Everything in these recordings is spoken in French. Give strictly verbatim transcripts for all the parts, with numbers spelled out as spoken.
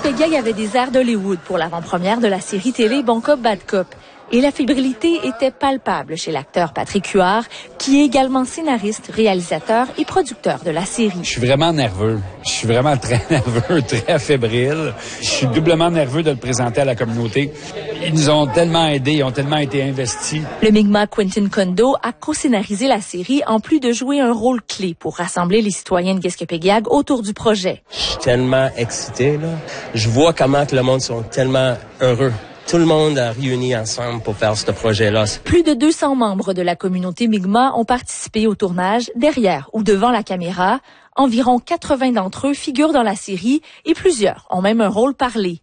Gaspé-Guiag avait des airs d'Hollywood pour l'avant-première de la série télé Bon Cop, Bad Cop. Et la fébrilité était palpable chez l'acteur Patrick Huard, qui est également scénariste, réalisateur et producteur de la série. Je suis vraiment nerveux. Je suis vraiment très nerveux, très fébrile. Je suis doublement nerveux de le présenter à la communauté. Ils nous ont tellement aidés, ils ont tellement été investis. Le Mi'kmaq Quentin Kondo a co-scénarisé la série en plus de jouer un rôle clé pour rassembler les citoyens de Gaspé-Guiag autour du projet. Je suis tellement excité, là. Je vois comment que le monde sont tellement heureux. Tout le monde a réuni ensemble pour faire ce projet-là. Plus de deux cents membres de la communauté Mi'kmaq ont participé au tournage derrière ou devant la caméra. Environ quatre-vingts d'entre eux figurent dans la série et plusieurs ont même un rôle parlé.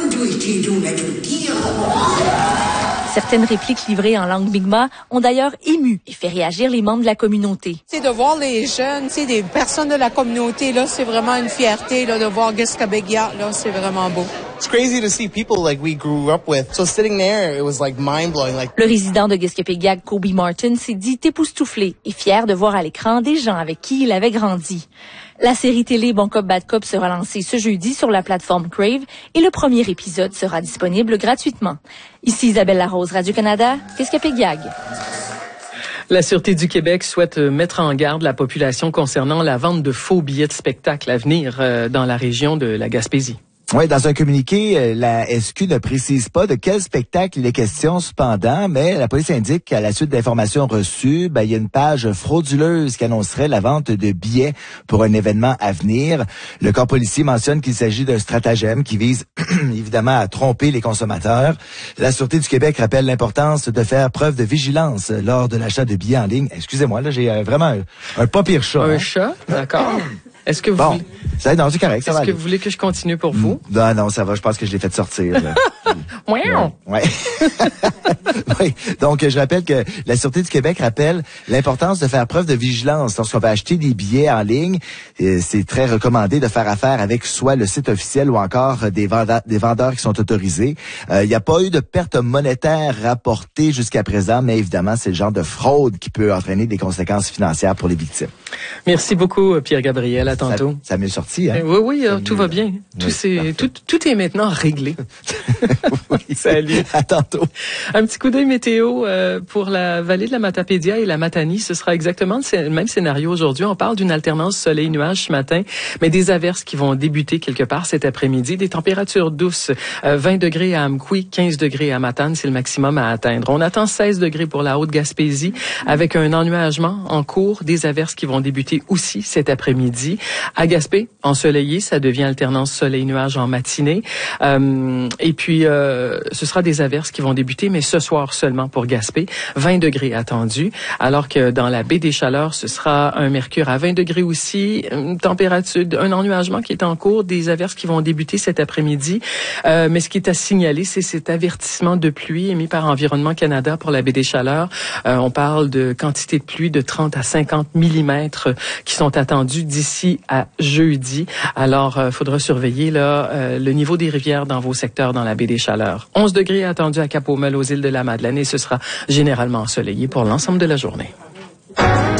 Certaines répliques livrées en langue Mi'kmaq ont d'ailleurs ému et fait réagir les membres de la communauté. C'est de voir les jeunes, c'est des personnes de la communauté, là, c'est vraiment une fierté là, de voir Gaspé-Guiag, là, c'est vraiment beau. It's crazy to see people like we grew up with. So sitting there, it was like mind-blowing. Like... Le résident de Gaspé-Guiag, Kobe Martin, s'est dit époustouflé et fier de voir à l'écran des gens avec qui il avait grandi. La série télé Bon Cop, Bad Cop sera lancée ce jeudi sur la plateforme Crave et le premier épisode sera disponible gratuitement. Ici Isabelle Larose, Radio-Canada, Gaspé-Guiag. La Sûreté du Québec souhaite mettre en garde la population concernant la vente de faux billets de spectacle à venir euh, dans la région de la Gaspésie. Oui, dans un communiqué, la S Q ne précise pas de quel spectacle il est question cependant, mais la police indique qu'à la suite d'informations reçues, ben, il y a une page frauduleuse qui annoncerait la vente de billets pour un événement à venir. Le corps policier mentionne qu'il s'agit d'un stratagème qui vise évidemment à tromper les consommateurs. La Sûreté du Québec rappelle l'importance de faire preuve de vigilance lors de l'achat de billets en ligne. Excusez-moi, là, j'ai euh, vraiment un, un pas pire chat. Un hein. chat, d'accord. Est-ce que vous bon, voulez... ça, non, c'est correct, ça Est-ce va que aller. vous voulez que je continue pour vous? Non, non, ça va, je pense que je l'ai fait sortir. Ouais. Ouais. Oui. Donc, je rappelle que la Sûreté du Québec rappelle l'importance de faire preuve de vigilance lorsqu'on va acheter des billets en ligne. C'est très recommandé de faire affaire avec soit le site officiel ou encore des vendeurs, des vendeurs qui sont autorisés. Euh, il n'y a pas eu de perte monétaire rapportée jusqu'à présent, mais évidemment, c'est le genre de fraude qui peut entraîner des conséquences financières pour les victimes. Merci beaucoup, Pierre-Gabriel. À tantôt. Ça, ça a mieux sorti, hein? Oui, oui, ça tout mieux, va bien. Tout, oui, c'est, tout, tout est maintenant réglé. Oui. Salut. À tantôt. Un petit coup d'œil météo euh, pour la vallée de la Matapédia et la Matanie. Ce sera exactement le même scénario aujourd'hui. On parle d'une alternance soleil-nuage ce matin, mais des averses qui vont débuter quelque part cet après-midi. Des températures douces, euh, vingt degrés à Amqui, quinze degrés à Matane, c'est le maximum à atteindre. On attend seize degrés pour la Haute-Gaspésie avec un ennuagement en cours, des averses qui vont débuter aussi cet après-midi. À Gaspé, ensoleillé, ça devient alternance soleil-nuage en matinée. Euh, et puis, euh, ce sera des averses qui vont débuter, mais ce soir seulement pour Gaspé. vingt degrés attendus, alors que dans la baie des Chaleurs, ce sera un mercure à vingt degrés aussi, une température, un ennuagement qui est en cours, des averses qui vont débuter cet après-midi. Euh, mais ce qui est à signaler, c'est cet avertissement de pluie émis par Environnement Canada pour la baie des Chaleurs. Euh, on parle de quantité de pluie de trente à cinquante millimètres qui sont attendus d'ici à jeudi. Alors, il euh, faudra surveiller là euh, le niveau des rivières dans vos secteurs dans la baie des Chaleurs. onze degrés attendus à Cap-aux-Meules aux îles de la Madeleine et ce sera généralement ensoleillé pour l'ensemble de la journée.